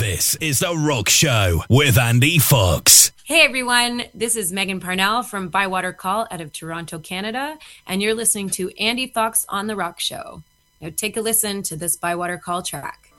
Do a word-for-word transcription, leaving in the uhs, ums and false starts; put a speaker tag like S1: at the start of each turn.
S1: This is The Rock Show with Andy Fox.
S2: Hey everyone, this is Megan Parnell from Bywater Call out of Toronto, Canada, and you're listening to Andy Fox on The Rock Show. Now take a listen to this Bywater Call track.